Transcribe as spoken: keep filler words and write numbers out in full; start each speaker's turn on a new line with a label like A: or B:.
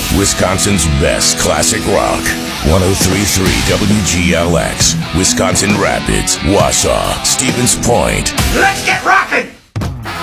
A: Wisconsin's best classic rock. one oh three point three W G L X, Wisconsin Rapids, Wausau, Stevens Point.
B: Let's get rockin'!